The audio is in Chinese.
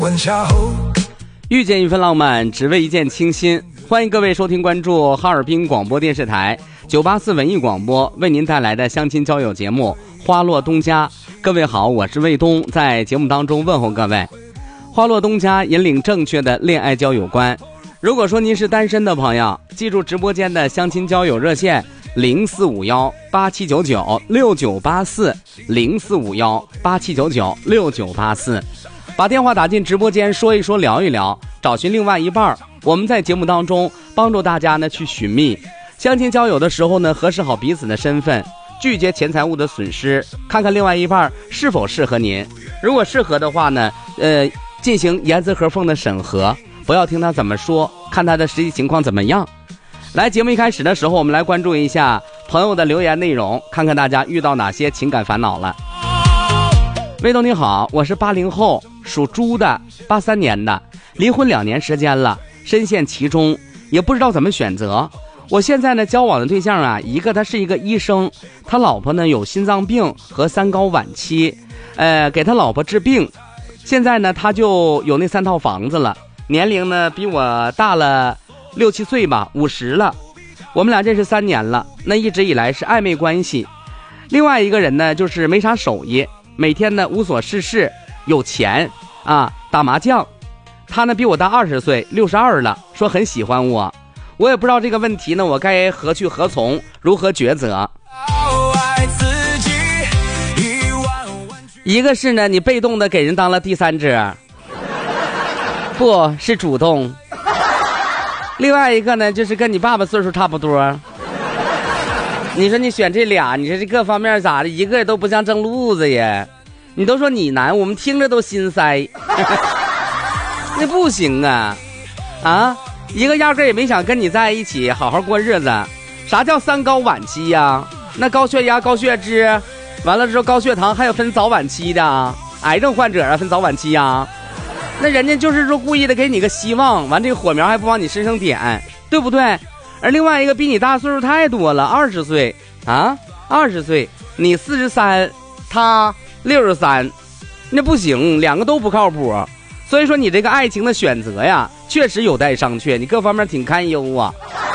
晚霞后遇见一份浪漫，只为一见倾心。欢迎各位收听关注哈尔滨广播电视台984文艺广播为您带来的相亲交友节目花落东家。各位好，我是卫东，在节目当中问候各位。花落东家引领正确的恋爱交友观。如果说您是单身的朋友，记住直播间的相亲交友热线045187996984 045187996984，把电话打进直播间说一说聊一聊，找寻另外一半。我们在节目当中帮助大家呢去寻觅相亲交友的时候呢，核实好彼此的身份，拒绝钱财物的损失，看看另外一半是否适合您。如果适合的话呢，进行严丝合缝的审核，不要听他怎么说，看他的实际情况怎么样。来，节目一开始的时候，我们来关注一下朋友的留言内容，看看大家遇到哪些情感烦恼了。魏东你好，我是80后，属猪的，83年的，离婚2年时间了，深陷其中，也不知道怎么选择。我现在呢交往的对象啊，一个他是一个医生，他老婆呢有心脏病和3高晚期，给他老婆治病。现在呢他就有那3套房子了，年龄呢比我大了6、7岁吧，50了。我们俩认识3年了，那一直以来是暧昧关系。另外一个人呢就是没啥手艺，每天呢无所事事，有钱啊，打麻将。他呢比我大20岁，62了，说很喜欢我。我也不知道这个问题呢我该何去何从，如何抉择。一个是呢你被动的给人当了第三者，不是主动。另外一个呢就是跟你爸爸岁数差不多。你说你选这俩，你说这各方面咋的，一个也都不像正路子耶。你都说你难，我们听着都心塞。那不行啊啊！一个压根也没想跟你在一起好好过日子。啥叫3高晚期呀？那高血压、高血脂，完了之后高血糖，还有分早晚期的。癌症患者啊分早晚期呀。那人家就是说故意的给你个希望，完这个火苗还不往你身上点，对不对？而另外一个比你大岁数太多了，20岁啊，20岁，你43，他63，那不行，两个都不靠谱。所以说你这个爱情的选择呀，确实有待商榷，你各方面挺堪忧啊。